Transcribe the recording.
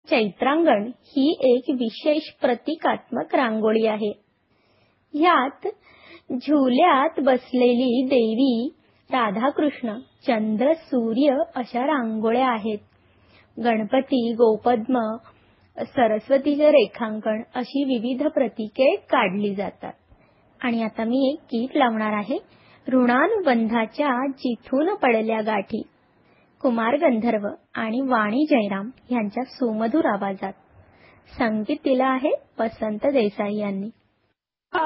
चैत्रांगण ही एक विशेष प्रतिकात्मक रांगोळी आहे. यात झुल्यात बसलेली देवी, राधाकृष्ण, चंद्र, सूर्य अशा रांगोळ्या आहेत. गणपती, गोपद्म, सरस्वतीचे रेखांकन अशी विविध प्रतीके काढली जातात. आणि आता मी एक गीत लावणार आहे. ऋणानुबंधाच्या जिथून पडल्या गाठी, कुमार गंधर्व आणि वाणी जयराम यांच्या सुमधुर आवाजात. संगीत दिलं आहे वसंत देसाई यांनी.